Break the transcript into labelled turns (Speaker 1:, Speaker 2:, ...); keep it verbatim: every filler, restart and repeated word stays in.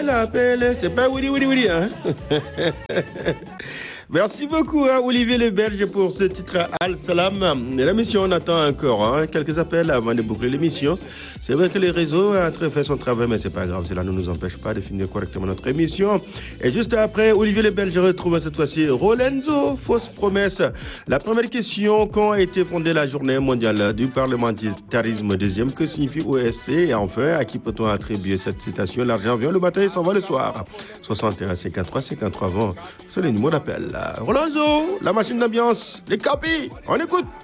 Speaker 1: appelle, appelle. C'est pas Willy, Willy, Willy, hein? Merci beaucoup, hein, Olivier Le Belge, pour ce titre Al-Salam. L'émission, on attend encore hein, quelques appels avant de boucler l'émission. C'est vrai que les réseaux ont très fait son travail, mais c'est pas grave. Cela ne nous empêche pas de finir correctement notre émission. Et juste après, Olivier Le Belge retrouve cette fois-ci Rolenzo, fausse promesse. La première question, quand a été fondée la journée mondiale du parlementarisme? Deuxième, que signifie O S C? Et enfin, à qui peut-on attribuer cette citation? L'argent vient le matin et s'en va le soir. soixante et un cinquante-trois cinquante-trois vingt, c'est le numéro d'appel. Rolenzo, la machine d'ambiance, les capis, on écoute.